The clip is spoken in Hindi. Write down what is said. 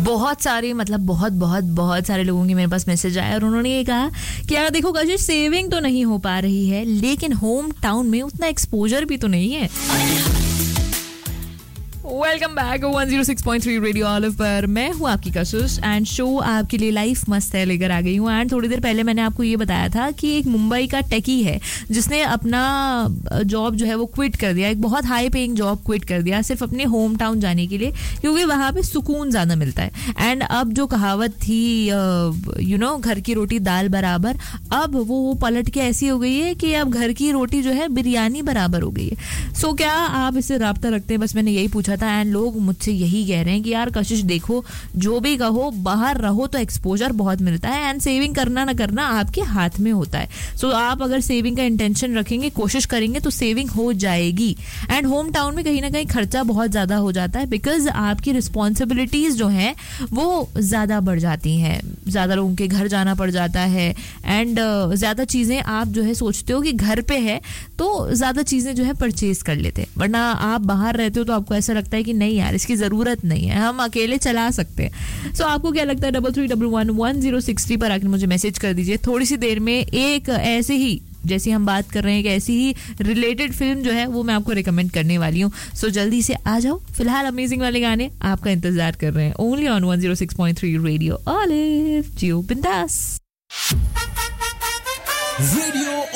बहुत सारे मतलब बहुत बहुत बहुत सारे लोगों के मेरे पास मैसेज आया और उन्होंने ये कहा कि यार देखो कशिश, सेविंग तो नहीं हो पा रही है लेकिन होम टाउन में उतना एक्सपोजर भी तो नहीं है। वेलकम बैक 106.3 रेडियो ऑलिव पर मैं हूँ आपकी कशिश एंड शो आपके लिए लाइफ मस्त है लेकर आ गई हूँ। एंड थोड़ी देर पहले मैंने आपको ये बताया था कि एक मुंबई का टेकी है जिसने अपना जॉब जो है वो क्विट कर दिया, एक बहुत हाई पेइंग जॉब क्विट कर दिया सिर्फ अपने होम टाउन जाने के लिए, क्योंकि वहाँ पे सुकून ज़्यादा मिलता है। एंड अब जो कहावत थी घर की रोटी दाल बराबर, अब वो पलट के ऐसी हो गई है कि अब घर की रोटी जो है बिरयानी बराबर हो गई है। सो क्या आप इससे राब्ता रखते हैं? बस मैंने यही पूछा था एंड लोग मुझसे यही कह रहे हैं कि यार कशिश देखो, जो भी कहो बाहर रहो तो एक्सपोजर बहुत मिलता है एंड सेविंग करना ना करना आपके हाथ में होता है। सो आप अगर सेविंग का इंटेंशन रखेंगे, कोशिश करेंगे तो सेविंग हो जाएगी। एंड होम टाउन में कहीं ना कहीं खर्चा बहुत ज़्यादा हो जाता है बिकॉज आपकी रिस्पॉन्सिबिलिटीज़ जो हैं वो ज़्यादा बढ़ जाती हैं, ज़्यादा लोगों के घर जाना पड़ जाता है एंड ज़्यादा चीज़ें आप जो है सोचते हो कि घर पे है तो ज़्यादा चीज़ें जो है परचेज कर लेते हैं, वरना आप बाहर रहते हो तो आपको ऐसा लगता है कि नहीं यार इसकी ज़रूरत नहीं है, हम अकेले चला सकते हैं। सो आपको क्या लगता है? 33111063 पर आकर मुझे मैसेज कर दीजिए। थोड़ी सी देर में एक ऐसे ही जैसी हम बात कर रहे हैं कि ऐसी ही रिलेटेड फिल्म जो है वो मैं आपको रिकमेंड करने वाली हूँ। सो जल्दी से आ जाओ। फिलहाल अमेजिंग वाले गाने आपका इंतजार कर रहे हैं ओनली ऑन 106.3 रेडियो ऑलिव। जियो बिंदास। रेडियो